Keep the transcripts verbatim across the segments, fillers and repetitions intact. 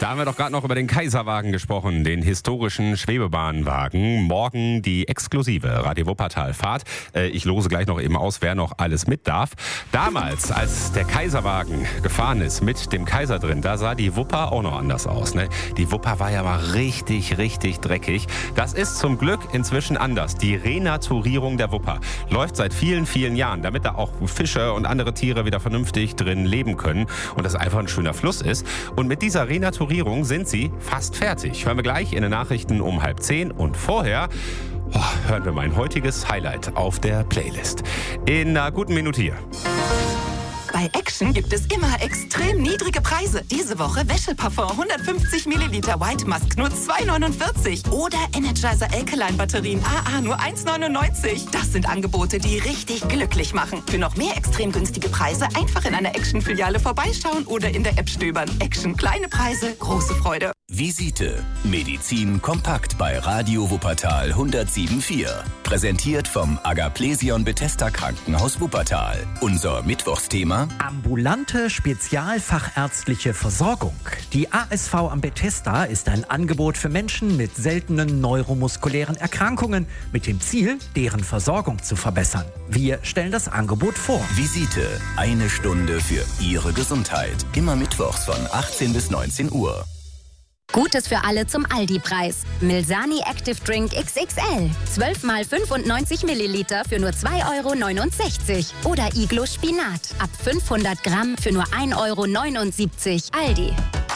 Da haben wir doch gerade noch über den Kaiserwagen gesprochen, den historischen Schwebebahnwagen. Morgen die exklusive Radio Wuppertal-Fahrt. Äh, ich lose gleich noch eben aus, wer noch alles mit darf. Damals, als der Kaiserwagen gefahren ist mit dem Kaiser drin, da sah die Wupper auch noch anders aus. Ne? Die Wupper war ja mal richtig, richtig dreckig. Das ist zum Glück inzwischen anders. Die Renaturierung der Wupper läuft seit vielen, vielen Jahren, damit da auch Fische und andere Tiere wieder vernünftig drin leben können und das einfach ein schöner Fluss ist. Und mit dieser Renaturierung sind sie fast fertig. Hören wir gleich in den Nachrichten um halb zehn und vorher oh, hören wir mein heutiges Highlight auf der Playlist. In einer guten Minute hier. Bei Action gibt es immer extrem niedrige Preise. Diese Woche Wäscheparfum hundertfünfzig Milliliter White Musk nur zwei neunundvierzig. Oder Energizer Alkaline Batterien A A nur eins neunundneunzig. Das sind Angebote, die richtig glücklich machen. Für noch mehr extrem günstige Preise einfach in einer Action-Filiale vorbeischauen oder in der App stöbern. Action, kleine Preise, große Freude. Visite. Medizin kompakt bei Radio Wuppertal hundertsieben Komma vier. Präsentiert vom Agaplesion Bethesda Krankenhaus Wuppertal. Unser Mittwochsthema: ambulante spezialfachärztliche Versorgung. Die A S V am Bethesda ist ein Angebot für Menschen mit seltenen neuromuskulären Erkrankungen mit dem Ziel, deren Versorgung zu verbessern. Wir stellen das Angebot vor. Visite. Eine Stunde für Ihre Gesundheit. Immer mittwochs von achtzehn bis neunzehn Uhr. Gutes für alle zum Aldi-Preis. Milsani Active Drink X X L. zwölf mal fünfundneunzig Milliliter für nur zwei Euro neunundsechzig. Oder Iglo Spinat. Ab fünfhundert Gramm für nur ein Euro neunundsiebzig. Aldi.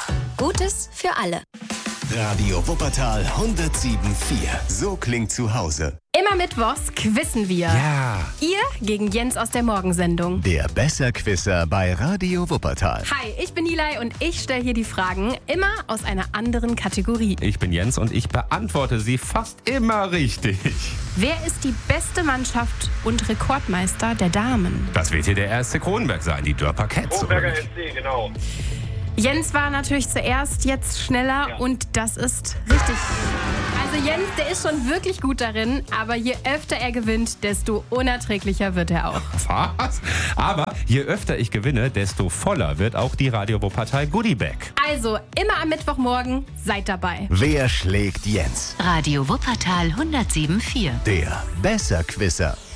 Gutes für alle. Radio Wuppertal hundertsieben Komma vier. So klingt zu Hause. Immer mittwochs quizzen wir. Ja. Ihr gegen Jens aus der Morgensendung. Der Besserquisser bei Radio Wuppertal. Hi, ich bin Nilay und ich stelle hier die Fragen immer aus einer anderen Kategorie. Ich bin Jens und ich beantworte sie fast immer richtig. Wer ist die beste Mannschaft und Rekordmeister der Damen? Das wird hier der erste Kronberg sein, die Dörper Cats. Kronberger S C, genau. Jens war natürlich zuerst, jetzt schneller ja. Und das ist richtig. Also Jens, der ist schon wirklich gut darin, aber je öfter er gewinnt, desto unerträglicher wird er auch. Was? Aber je öfter ich gewinne, desto voller wird auch die Radio Wuppertal Goodiebag. Also immer am Mittwochmorgen, seid dabei. Wer schlägt Jens? Radio Wuppertal hundertsieben Komma vier. Der Besserquisser.